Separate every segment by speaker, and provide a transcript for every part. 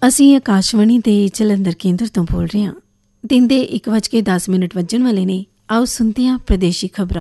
Speaker 1: ਅਸੀਂ ਆਕਾਸ਼ਵਾਣੀ ਦੇ ਜਲੰਧਰ ਕੇਂਦਰ ਤੋਂ ਬੋਲ ਰਹੇ ਹਾਂ। ਦਿਨ ਦੇ 1:10 ਵੱਜਣ ਵਾਲੇ ਨੇ। ਆਓ ਸੁਣਦੇ ਹਾਂ ਪ੍ਰਦੇਸ਼ੀ ਖਬਰਾਂ।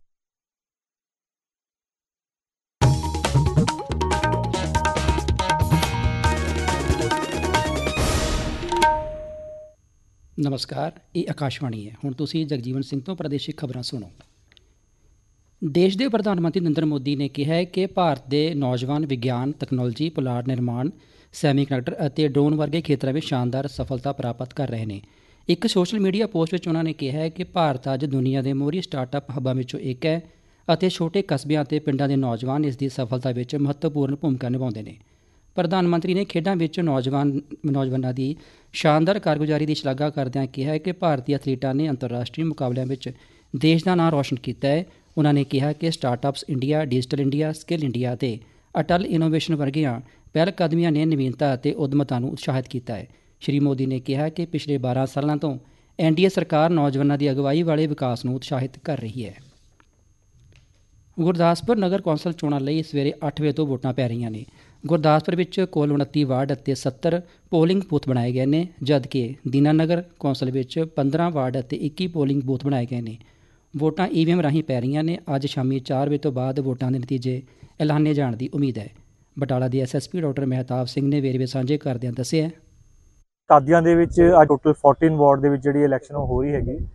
Speaker 2: ਨਮਸਕਾਰ, ਇਹ ਆਕਾਸ਼ਵਾਣੀ ਹੈ। ਹੁਣ ਤੁਸੀਂ ਜਗਜੀਵਨ ਸਿੰਘ ਤੋਂ ਪ੍ਰਦੇਸ਼ੀ ਖਬਰਾਂ ਸੁਣੋ। ਦੇਸ਼ ਦੇ ਪ੍ਰਧਾਨ ਮੰਤਰੀ ਨਰਿੰਦਰ ਮੋਦੀ ਨੇ ਕਿਹਾ ਹੈ ਕਿ ਭਾਰਤ ਦੇ ਨੌਜਵਾਨ ਵਿਗਿਆਨ, ਤਕਨਾਲੋਜੀ, ਪੁਲਾੜ ਨਿਰਮਾਣ, ਸੈਮੀਕੰਡਕਟਰ ਅਤੇ ਡਰੋਨ ਵਰਗੇ ਖੇਤਰਾਂ ਵਿੱਚ ਸ਼ਾਨਦਾਰ ਸਫਲਤਾ ਪ੍ਰਾਪਤ ਕਰ ਰਹੇ ਨੇ। ਇੱਕ ਸੋਸ਼ਲ ਮੀਡੀਆ ਪੋਸਟ ਵਿੱਚ ਉਹਨਾਂ ਨੇ ਕਿਹਾ ਹੈ ਕਿ ਭਾਰਤ ਅੱਜ ਦੁਨੀਆ ਦੇ ਮੋਹਰੀ ਸਟਾਰਟਅਪ ਹੱਬਾਂ ਵਿੱਚੋਂ ਇੱਕ ਹੈ ਅਤੇ ਛੋਟੇ ਕਸਬਿਆਂ ਅਤੇ ਪਿੰਡਾਂ ਦੇ ਨੌਜਵਾਨ ਇਸ ਦੀ ਸਫਲਤਾ ਵਿੱਚ ਮਹੱਤਵਪੂਰਨ ਭੂਮਿਕਾ ਨਿਭਾਉਂਦੇ ਨੇ। ਪ੍ਰਧਾਨ ਮੰਤਰੀ ਨੇ ਖੇਡਾਂ ਵਿੱਚ ਨੌਜਵਾਨਾਂ ਦੀ ਸ਼ਾਨਦਾਰ ਕਾਰਗੁਜ਼ਾਰੀ ਦੀ ਸ਼ਲਾਘਾ ਕਰਦਿਆਂ ਕਿਹਾ ਹੈ ਕਿ ਭਾਰਤੀ ਐਥਲੀਟਾਂ ਨੇ ਅੰਤਰਰਾਸ਼ਟਰੀ ਮੁਕਾਬਲਿਆਂ ਵਿੱਚ ਦੇਸ਼ ਦਾ ਨਾਂ ਰੌਸ਼ਨ ਕੀਤਾ ਹੈ। ਉਹਨਾਂ ਨੇ ਕਿਹਾ ਕਿ startups India, digital India, skill India ਅਤੇ ਅਟਲ ਇਨੋਵੇਸ਼ਨ ਵਰਗੀਆਂ ਪਹਿਲ ਕਦਮੀਆਂ ਨੇ ਨਵੀਨਤਾ ਅਤੇ ਉੱਦਮਤਾ ਨੂੰ ਉਤਸ਼ਾਹਿਤ ਕੀਤਾ ਹੈ। ਸ਼੍ਰੀ ਮੋਦੀ ਨੇ ਕਿਹਾ ਕਿ ਪਿਛਲੇ 12 ਸਾਲਾਂ ਤੋਂ NDA ਸਰਕਾਰ ਨੌਜਵਾਨਾਂ ਦੀ ਅਗਵਾਈ ਵਾਲੇ ਵਿਕਾਸ ਨੂੰ ਉਤਸ਼ਾਹਿਤ ਕਰ ਰਹੀ ਹੈ। ਗੁਰਦਾਸਪੁਰ ਨਗਰ ਕੌਂਸਲ ਚੋਣਾਂ ਲਈ ਸਵੇਰੇ 8 ਵਜੇ ਤੋਂ ਵੋਟਾਂ ਪੈ ਰਹੀਆਂ ਨੇ। ਗੁਰਦਾਸਪੁਰ ਵਿੱਚ ਕੁੱਲ 29 ਵਾਰਡ ਅਤੇ 70 ਪੋਲਿੰਗ ਬੂਥ ਬਣਾਏ ਗਏ ਨੇ, ਜਦਕਿ ਦੀਨਾਨਗਰ ਕੌਂਸਲ ਵਿੱਚ 15 ਵਾਰਡ ਅਤੇ 21 ਪੋਲਿੰਗ ਬੂਥ ਬਣਾਏ ਗਏ ਨੇ। ਵੋਟਾਂ EVM ਰਾਹੀਂ ਪੈ ਰਹੀਆਂ ਨੇ। ਅੱਜ ਸ਼ਾਮੀ 4 ਵਜੇ ਤੋਂ ਬਾਅਦ ਵੋਟਾਂ ਦੇ ਨਤੀਜੇ ਐਲਾਨੇ ਜਾਣ ਦੀ ਉਮੀਦ ਹੈ। ਬਟਾਲਾ ਦੇ SSP ਡਾਕਟਰ ਮਹਿਤਾਬ ਸਿੰਘ ਨੇ ਵੇਰਵੇ ਸਾਂਝੇ ਕਰਦਿਆਂ ਦੱਸਿਆ,
Speaker 3: ਕਾਦੀਆਂ ਦੇ ਵਿੱਚ ਅੱਜ ਟੋਟਲ 14 ਵਾਰਡ ਦੇ ਵਿੱਚ ਜਿਹੜੀ ਇਲੈਕਸ਼ਨ ਹੋ ਰਹੀ ਹੈਗੀ।